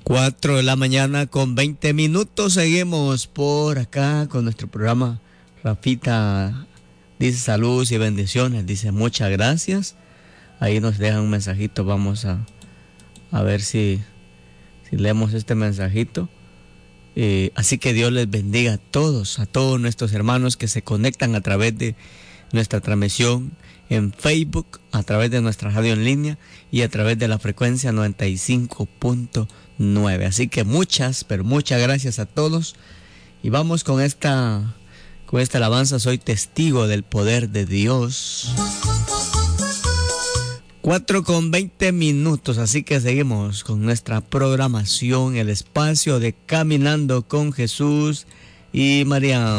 4 de la mañana con 20 minutos. Seguimos por acá con nuestro programa. Rafita dice saludos y bendiciones. Dice muchas gracias. Ahí nos dejan un mensajito. Vamos a ver si leemos este mensajito. Así que Dios les bendiga a todos nuestros hermanos que se conectan a través de nuestra transmisión en Facebook, a través de nuestra radio en línea y a través de la frecuencia 95.9. Así que muchas gracias a todos. Y vamos con esta alabanza. Soy testigo del poder de Dios. 4 con 20 minutos, así que seguimos con nuestra programación, el espacio de Caminando con Jesús y María.